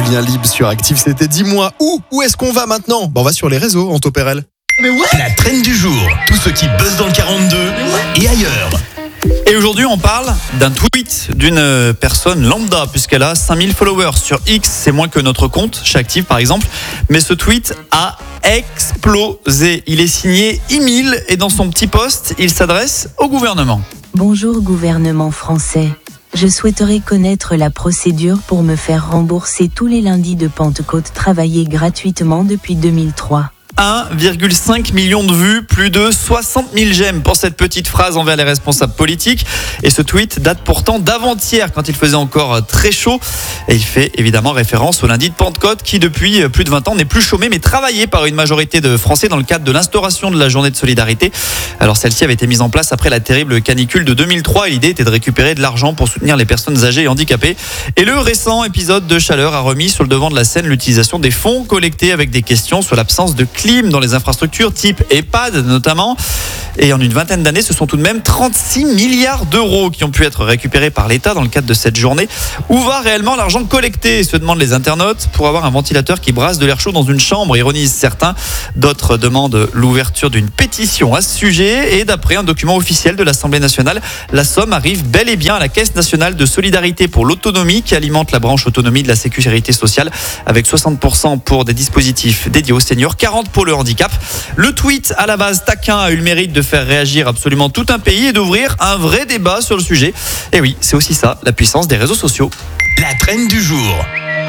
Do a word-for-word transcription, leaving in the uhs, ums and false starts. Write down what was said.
Julien Libre sur Active. C'était dis-moi où Où est-ce qu'on va maintenant? Bon, on va sur les réseaux, Anto Perel. Mais ouais. La traîne du jour, tout ce qui buzz dans le quarante-deux et ailleurs. Et aujourd'hui, on parle d'un tweet d'une personne lambda, puisqu'elle a cinq mille followers sur X. C'est moins que notre compte chez Active, par exemple. Mais ce tweet a explosé. Il est signé Emile et dans son petit post, il s'adresse au gouvernement. Bonjour gouvernement français. Je souhaiterais connaître la procédure pour me faire rembourser tous les lundis de Pentecôte travaillés gratuitement depuis deux mille trois. un virgule cinq million de vues, plus de soixante mille j'aime pour cette petite phrase envers les responsables politiques. Et ce tweet date pourtant d'avant-hier, quand il faisait encore très chaud. Et il fait évidemment référence au lundi de Pentecôte, qui depuis plus de vingt ans n'est plus chômé, mais travaillé par une majorité de Français dans le cadre de l'instauration de la journée de solidarité. Alors celle-ci avait été mise en place après la terrible canicule de deux mille trois. Et l'idée était de récupérer de l'argent pour soutenir les personnes âgées et handicapées. Et le récent épisode de chaleur a remis sur le devant de la scène l'utilisation des fonds collectés avec des questions sur l'absence de clim dans les infrastructures type EHPAD notamment. Et en une vingtaine d'années, ce sont tout de même trente-six milliards d'euros qui ont pu être récupérés par l'État dans le cadre de cette journée. Où va réellement l'argent collecté, se demandent les internautes, pour avoir un ventilateur qui brasse de l'air chaud dans une chambre, ironisent certains. D'autres demandent l'ouverture d'une pétition à ce sujet. Et d'après un document officiel de l'Assemblée nationale, la somme arrive bel et bien à la Caisse nationale de solidarité pour l'autonomie, qui alimente la branche autonomie de la sécurité sociale, avec soixante pour cent pour des dispositifs dédiés aux seniors, quarante pour cent pour le handicap. Le tweet à la base taquin a eu le mérite de faire réagir absolument tout un pays et d'ouvrir un vrai débat sur le sujet. Et oui, c'est aussi ça, la puissance des réseaux sociaux. La traîne du jour.